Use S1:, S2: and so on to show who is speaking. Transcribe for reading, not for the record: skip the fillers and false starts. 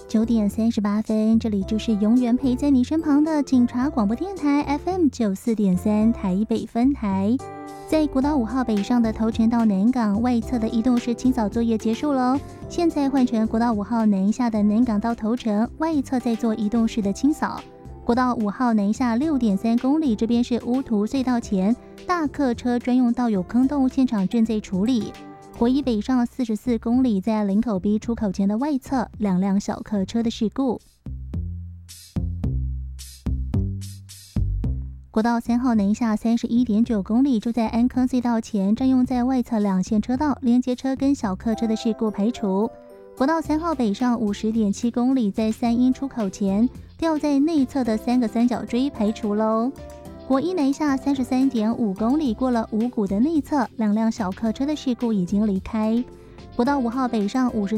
S1: 9点38分，这里就是永远陪在你身旁的警察广播电台 FM94.3台北分台。在国道5号北上的头城到南港外侧的移动式清扫作业结束了，现在换成国道5号南下的南港到头城外侧在做移动式的清扫。国道5号南下 6.3 公里，这边是乌涂隧道前大客车专用道有坑洞，现场正在处理。国一北上44公里，在林口 B 出口前的外侧2辆小客车的事故。国道3号南下 31.9 公里，就在安坑隧道前占用在外侧2线车道，连接车跟小客车的事故排除。国道3号北上 50.7 公里，在三鹰出口前掉在内侧的3个三角锥排除喽。国一南下 33.5 公里，过了五股的内侧2辆小客车的事故已经离开。国道5号北上